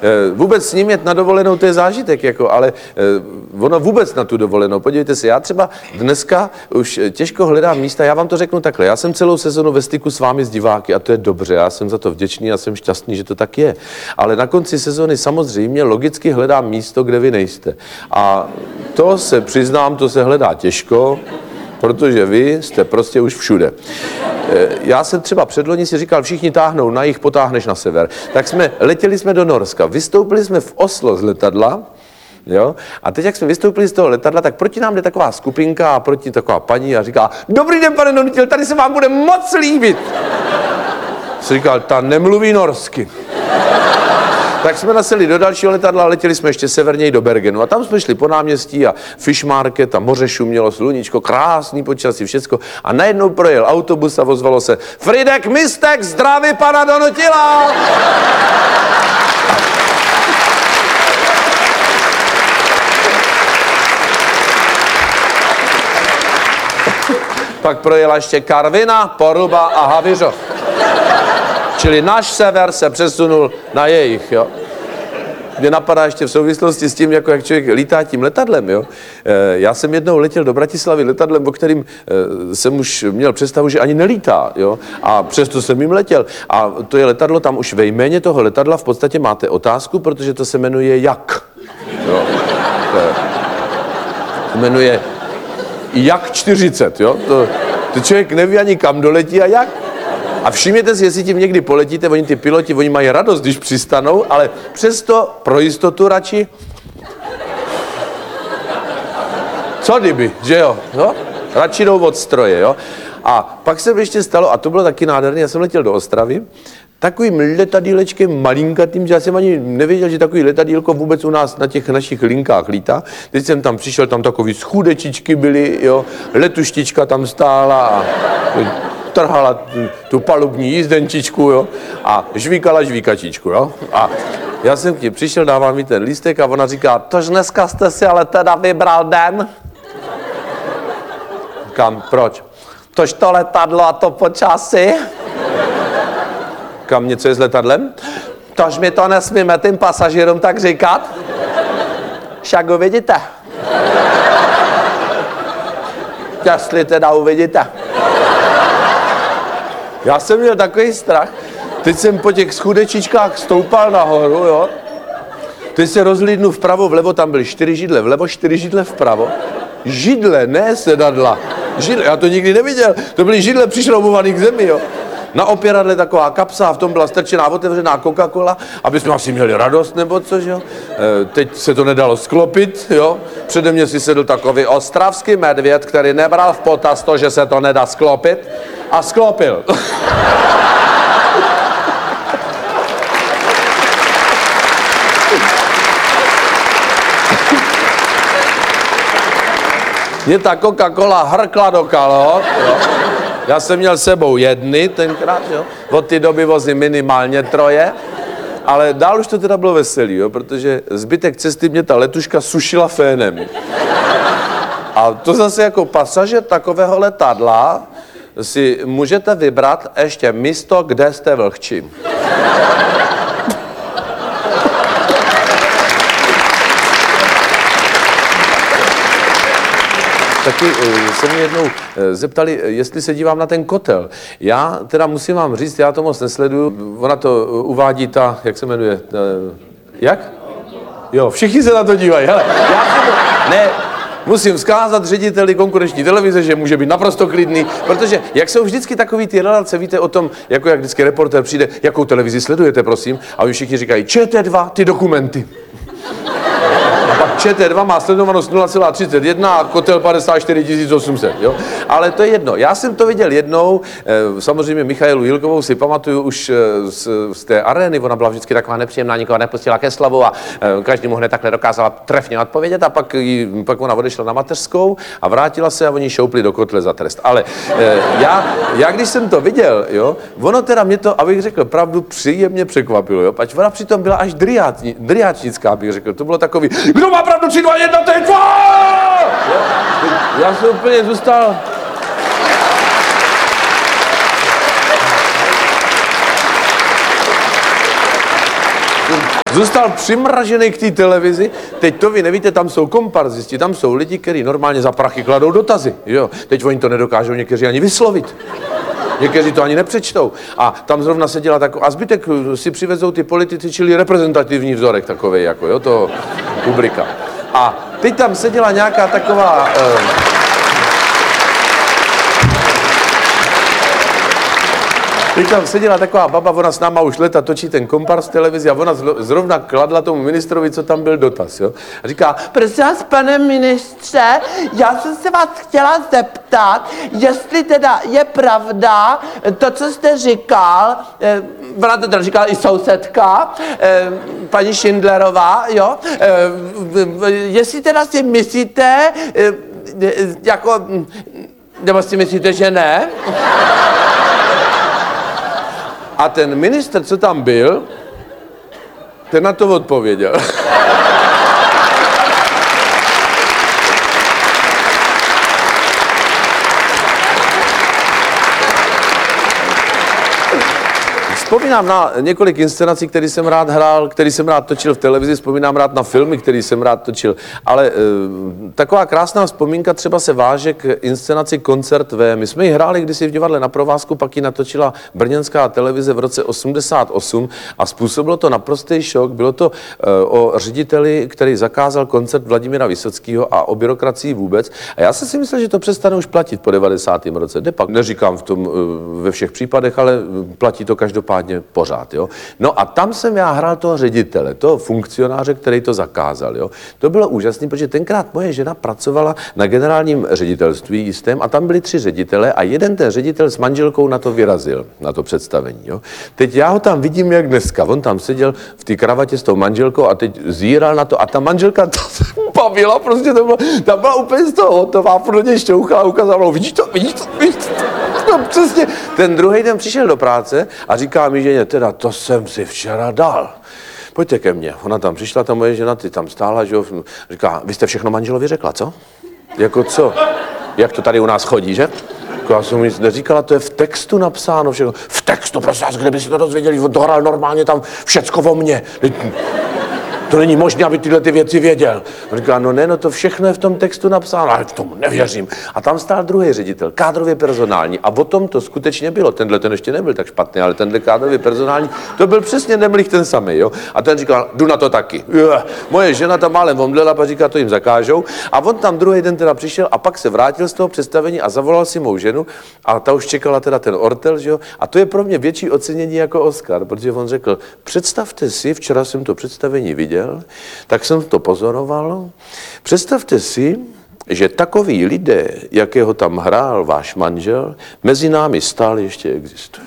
Vůbec s ním jet na dovolenou, to je zážitek, jako, ale ono vůbec na tu dovolenou. Podívejte se, já třeba dneska už těžko hledám místa, já vám to řeknu takhle, já jsem celou sezonu ve styku s vámi, s diváky a to je dobře, já jsem za to vděčný a jsem šťastný, že to tak je. Ale na konci sezony samozřejmě logicky hledám místo, kde vy nejste. A to se přiznám, to se hledá těžko, protože vy jste prostě už všude. Já jsem třeba předloni si říkal, všichni táhnou na jih, potáhneš na sever. Tak letěli jsme do Norska, vystoupili jsme v Oslo z letadla, jo? A teď, jak jsme vystoupili z toho letadla, tak proti nám jde taková skupinka a proti taková paní a říká, dobrý den, pane Donutil, tady se vám bude moc líbit. Jsem říkal, ta nemluví norsky. Tak jsme naseli do dalšího letadla, letěli jsme ještě severněji do Bergenu a tam jsme šli po náměstí a fish market a moře šumělo, sluníčko, krásný počasí, všecko. A najednou projel autobus a ozvalo se Fridek Mistek, zdraví pana Donutila! Pak projela ještě Karvina, Poruba a Havířov. Čili náš sever se přesunul na jejich, jo. Mě napadá ještě v souvislosti s tím, jak člověk lítá tím letadlem, jo. Já jsem jednou letěl do Bratislavy letadlem, o kterým jsem už měl představu, že ani nelítá, jo. A přesto jsem jim letěl. A to je letadlo, tam už ve jméně toho letadla v podstatě máte otázku, protože to se jmenuje Jak. Jo. To jmenuje Jak 40, jo. To člověk neví ani kam doletí a jak. A všimněte si, jestli tím někdy poletíte, oni ty piloti, oni mají radost, když přistanou, ale přesto pro jistotu radši. Co kdyby, že jo? No? Radši jdou od stroje, jo? A pak se ještě stalo, a to bylo taky nádherné, já jsem letěl do Ostravy, takovým letadílečkem malinkatým, že já jsem ani nevěděl, že takový letadílko vůbec u nás na těch našich linkách lítá. Teď jsem tam přišel, tam takový schudečičky byly, jo? Letuštička tam stála a trhala tu palubní jízdenčičku, jo, a žvíkala žvíkačičku, jo. A já jsem k ní přišel, dávám mi ten lístek a ona říká, tož dneska jste si ale teda vybral den? Říkám, proč? Tož to letadlo a to počasí. Říkám, něco je s letadlem? Tož mi to nesmíme tím pasažírům tak říkat. Však uvidíte. Jestli teda uvidíte. Já jsem měl takový strach. Teď jsem po těch schudečičkách stoupal nahoru, jo. Teď se rozhlídnu vpravo, vlevo, tam byly 4 židle, vlevo 4 židle vpravo. Židle, ne sedadla. Židle, já to nikdy neviděl. To byly židle přišroubovaný k zemi, jo. Na opěradle taková kapsa a v tom byla strčená otevřená Coca-Cola, aby jsme asi měli radost nebo což, jo. Teď se to nedalo sklopit, jo. Přede mě si sedl takový ostravský medvěd, který nebral v potaz to, že se to nedá sklopit a sklopil. Mě ta Coca-Cola hrkla do kalhot, jo. Já jsem měl sebou jedny tenkrát, jo. Od té doby vozím minimálně 3, ale dál už to teda bylo veselý, jo, protože zbytek cesty mě ta letuška sušila fénem. A to zase jako pasažér takového letadla si můžete vybrat ještě místo, kde jste vlhčí. Taky se mě jednou zeptali, jestli se dívám na ten kotel. Já teda musím vám říct, já to moc nesleduju. Ona to uvádí ta, jak se jmenuje, jak? Jo, všichni se na to dívají. Hele, musím vzkázat řediteli konkurenční televize, že může být naprosto klidný, protože jak jsou vždycky takový ty relace, víte o tom, jako jak vždycky reportér přijde, jakou televizi sledujete, prosím, a oni všichni říkají, ČT2, ty dokumenty. A pak ČT2 má sledovanost 0,31 a kotel 54 800, jo? Ale to je jedno. Já jsem to viděl jednou, samozřejmě Michailu Jilkovou si pamatuju už z té arény, ona byla vždycky taková nepříjemná, nikoho nepustila ke slovu a každý mu hned takhle dokázala trefně odpovědět a pak ona odešla na mateřskou a vrátila se a oni šoupli do kotle za trest. Ale já když jsem to viděl, jo, ono teda mě to, abych řekl pravdu, příjemně překvapilo, jo? Pač ona přitom byla až driáčnická, bych řekl. To bylo takový, kdo má pravdu, 3, 2, 1, to je 2! Já jsem úplně zůstal. Zůstal přimražený k té televizi. Teď to vy nevíte, tam jsou komparzisti, tam jsou lidi, kteří normálně za prachy kladou dotazy. Jo? Teď oni to nedokážou někteří ani vyslovit. Někteří to ani nepřečtou. A tam zrovna seděla taková, a zbytek si přivezou ty politici, čili reprezentativní vzorek takovej, jako jo, toho publika. A teď tam seděla nějaká taková... Teď tam seděla taková baba, ona s náma už leta točí ten komparz televizi a ona zrovna kladla tomu ministrovi, co tam byl dotaz, jo. A říká, Prosím vás, pane ministře, já jsem se vás chtěla zeptat, jestli teda je pravda to, co jste říkal, ona to teda říkala i sousedka, paní Schindlerová, jo, jestli teda si myslíte, jako, nebo si myslíte, že ne? A ten ministr, co tam byl, ten na to odpověděl. Vzpomínám na několik inscenací, které jsem rád hrál, který jsem rád točil v televizi, vzpomínám rád na filmy, které jsem rád točil, ale taková krásná vzpomínka třeba se váže k inscenaci Koncert V. My jsme ji hráli kdysi v divadle Na provázku, pak ji natočila brněnská televize v roce 88 a způsobilo to naprostý šok. Bylo to o řediteli, který zakázal koncert Vladimíra Vysockého a o byrokracii vůbec. A já jsem si myslel, že to přestane už platit po 90. roce. Depak neříkám v tom ve všech případech, ale platí to každopádně pořád, jo. No a tam jsem já hrál toho ředitele, toho funkcionáře, který to zakázal, jo. To bylo úžasné, protože tenkrát moje žena pracovala na generálním ředitelství jistém a tam byli 3 ředitele a jeden ten ředitel s manželkou na to vyrazil, na to představení, jo. Teď já ho tam vidím jak dneska, on tam seděl v té kravatě s tou manželkou a teď zíral na to a ta manželka to se bavila, prostě to bylo, ta byla úplně z toho hotová, pro něj šťouchala, ukázala, vidíš to. No, přesně. Ten druhý den přišel do práce a říká mi ženě, teda to jsem si včera dal. Pojďte ke mně. Ona tam přišla, ta moje žena, ty tam stála, že jo. Říká, vy jste všechno manželovi řekla, co? Jako co? Jak to tady u nás chodí, že? Já jsem nic neříkala, to je v textu napsáno všechno. V textu, prosím vás, kde by si to dozvěděli, on dohral normálně tam všecko o mně. To není možné, aby tyhle ty věci věděl. On říká, no ne, no to všechno je v tom textu napsáno, ale k tomu nevěřím. A tam stál druhý ředitel, kádrově personální. A o tom to skutečně bylo. Tenhle ten ještě nebyl tak špatný, ale tenhle kádrově personální, to byl přesně Nemlich ten samý, jo. A ten říkal, jdu na to taky. Moje žena tam málem omdlela, pak říká, to jim zakážou. A on tam druhý den teda přišel a pak se vrátil z toho představení a zavolal si mou ženu a ta už čekala teda ten ortel, že jo. A to je pro mě větší ocenění jako Oscar, protože on řekl, představte si, včera jsem to představení viděl, tak jsem to pozoroval. Představte si, že takoví lidé, jakého tam hrál váš manžel, mezi námi stále ještě existují.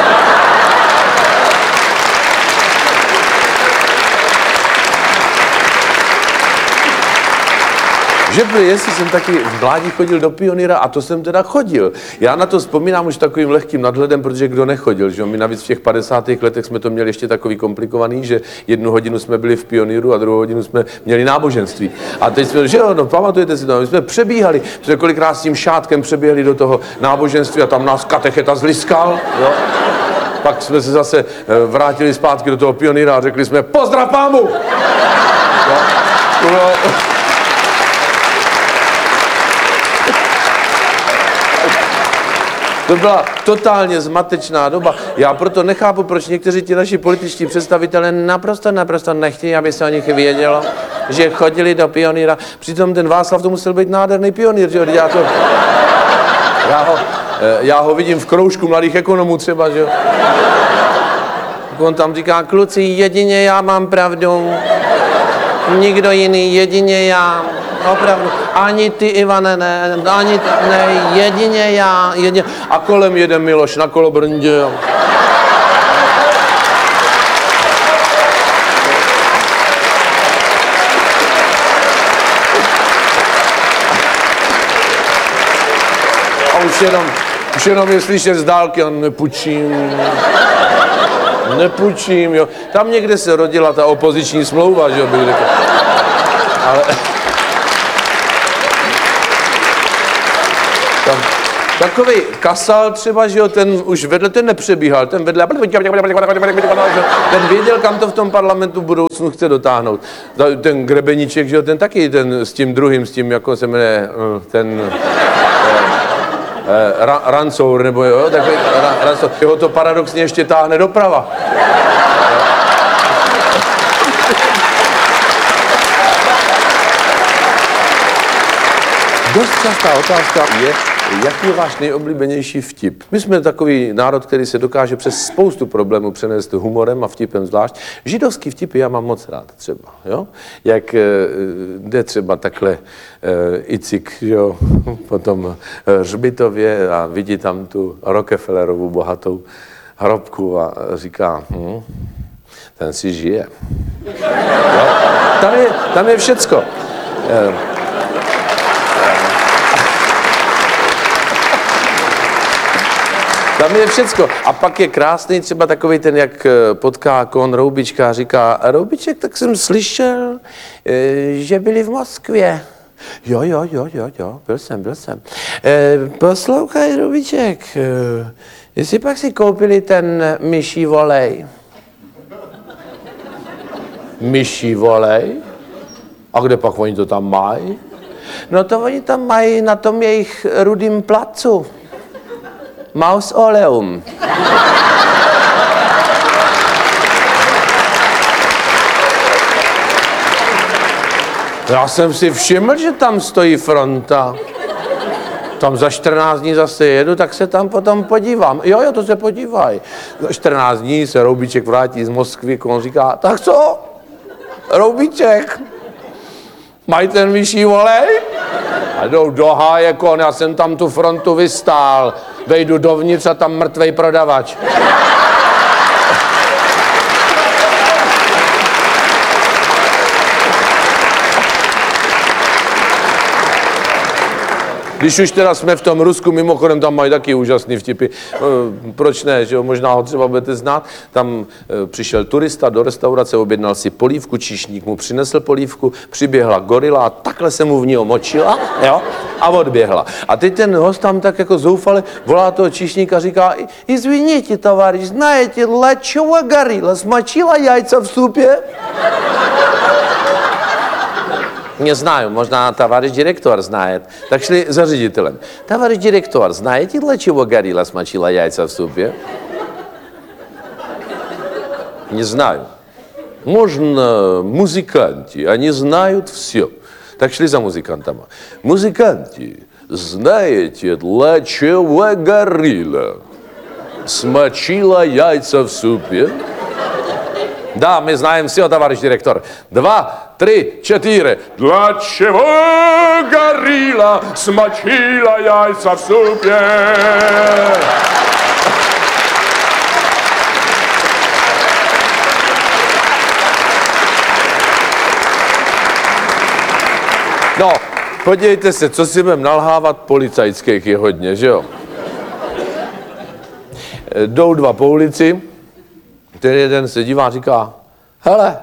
Že by, jestli jsem taky v mládí chodil do Pionýra, a to jsem teda chodil. Já na to vzpomínám už takovým lehkým nadhledem, protože kdo nechodil, že my navíc v těch 50. letech jsme to měli ještě takový komplikovaný, že 1 hodinu jsme byli v Pionýru a 2. hodinu jsme měli náboženství. A teď jsme, že jo, no pamatujete si to, my jsme přebíhali, jsme kolikrát s tím šátkem přebíhali do toho náboženství a tam nás katecheta zliskal, jo. Pak jsme se zase vrátili zpátky do toho Pionýra a řekli jsme pozdrav pámu! No. To byla totálně zmatečná doba. Já proto nechápu, proč někteří ti naši političtí představitelé naprosto nechtějí, aby se o nich vědělo, že chodili do Pionýra. Přitom ten Václav to musel být nádherný pionýr, že jo? Já ho vidím v kroužku mladých ekonomů třeba, že jo? On tam říká, kluci, jedině já mám pravdu, nikdo jiný, jedině já. Opravdu, ani ty, Ivane, ne, ani ty, ne, jedině já, jedině. A kolem jede Miloš na kolobrndě, jo. A už jenom je slyšet z dálky, a nepůjčím, jo. Tam někde se rodila ta opoziční smlouva, že jo, bych řekl. Ale... Takový Kasal třeba, že jo, ten už vedle, ten nepřebíhal, ten vedle, ten věděl, kam to v tom parlamentu v budoucnu chce dotáhnout. Ten Grebeníček, že jo, ten taky, ten s tím druhým, s tím, jako se jmenuje, ten... Rancour, nebo jo, takový Rancour. Jeho to paradoxně ještě táhne doprava. Dost častá otázka je, jaký je váš nejoblíbenější vtip? My jsme takový národ, který se dokáže přes spoustu problémů přenést humorem a vtipem zvlášť. Židovský vtipy já mám moc rád třeba, jo? Jak jde třeba takhle Icik, jo, po tom hřbitově a vidí tam tu Rockefellerovu bohatou hrobku a říká, ten si žije. Jo? Tam je všecko. Tam je všecko. A pak je krásný třeba takový ten, jak potká Kohn Roubička a říká, Roubiček, tak jsem slyšel, že byli v Moskvě. Jo, byl jsem. Poslouchaj, Roubiček, jestli pak si koupili ten myší volej. Myší volej? A kde pak oni to tam mají? No to oni tam mají na tom jejich rudým placu. Mausoleum. Já jsem si všiml, že tam stojí fronta. Tam za 14 dní zase jedu, tak se tam potom podívám. Jo, to se podívaj. Za 14 dní se Roubiček vrátí z Moskvy, on říká, tak co? Roubiček, mají ten vyšší volej? A jdou do háje, já jsem tam tu frontu vystál. Vejdu dovnitř a tam mrtvej prodavač. Když už teda jsme v tom Rusku, mimochodem tam mají taky úžasný vtipy. Proč ne, že jo? Možná ho třeba budete znát. Tam přišel turista do restaurace, objednal si polívku, číšník mu přinesl polívku, přiběhla gorila a takhle se mu v ní omočila, jo? A odběhla. A teď ten host tam tak jako zoufale volá toho číšníka a říká, izviníte, tovaryš, знаете, для чего горилла смочила яйца в супе? Не знаю, možná товарищ директор знает. Tak šli za ředitelem. Товарищ директор, знаете, для чего горилла смочила яйца в супе? Не знаю. Можно музыканты, они знают все. Так шли за музыкантами. Музыканты, знаете, для чего горилла смочила яйца в супе? Да, мы знаем все, товарищ директор. 2, 3, 4. Для чего горилла смочила яйца в супе? No, podívejte se, co si budeme nalhávat, policajských je hodně, že jo? Jdou dva po ulici, ten jeden se dívá a říká, hele,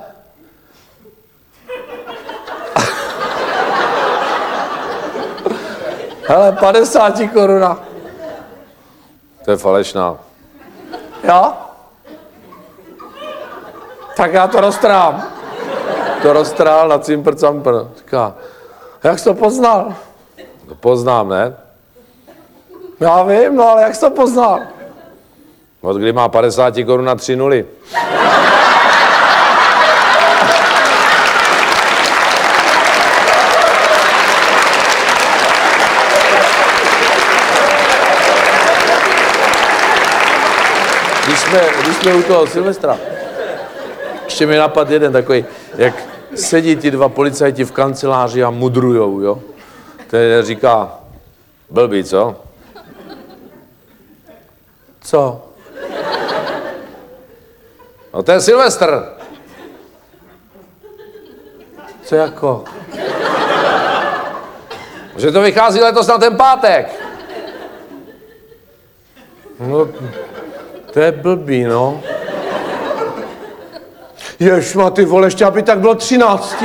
hele, 50 koruna. To je falešná. Jo? Tak já to roztrám. To roztrál na cimpr-campr. Říká, jak jsi to poznal? To poznám, ne? Já vím, no ale jak jsi to poznal? Od kdy má 50 korun na 3 nuly. Když jsme u toho Silvestra, ještě mi napadl jeden takový, jak sedí ti dva policajti v kanceláři a mudrujou, jo? Ten říká, blbý, co? Co? No ten Silvestr. Co jako? Že to vychází letos na ten pátek. No, to je blbý, no. Ježma, ty vole, ještě aby tak bylo 13.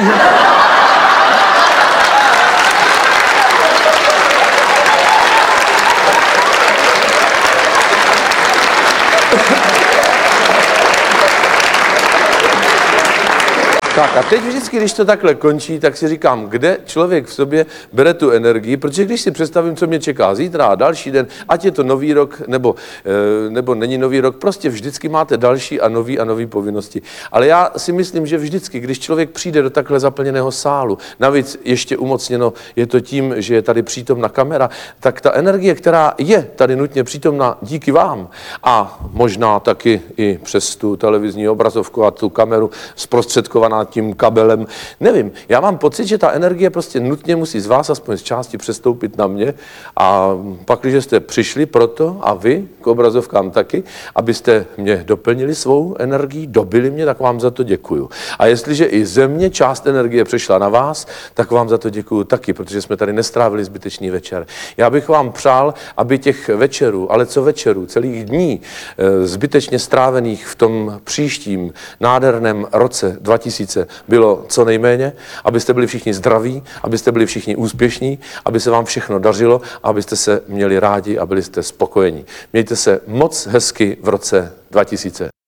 Tak a teď vždycky, když to takhle končí, tak si říkám, kde člověk v sobě bere tu energii, protože když si představím, co mě čeká zítra a další den, ať je to nový rok, nebo není nový rok, prostě vždycky máte další a nový povinnosti. Ale já si myslím, že vždycky, když člověk přijde do takhle zaplněného sálu, navíc ještě umocněno je to tím, že je tady přítomna kamera, tak ta energie, která je tady nutně přítomna díky vám a možná taky i přes tu televizní obrazovku a tu kameru zprostředkovaná tím kabelem, nevím. Já mám pocit, že ta energie prostě nutně musí z vás aspoň z části přestoupit na mě a pak, když jste přišli proto a vy k obrazovkám taky, abyste mě doplnili svou energií, dobili mě, tak vám za to děkuju. A jestliže i ze mě část energie přešla na vás, tak vám za to děkuju taky, protože jsme tady nestrávili zbytečný večer. Já bych vám přál, aby těch večerů, ale co večerů, celých dní zbytečně strávených v tom příštím nádherném roce 2000 bylo co nejméně, abyste byli všichni zdraví, abyste byli všichni úspěšní, aby se vám všechno dařilo, abyste se měli rádi a byli jste spokojení. Mějte se moc hezky v roce 2000.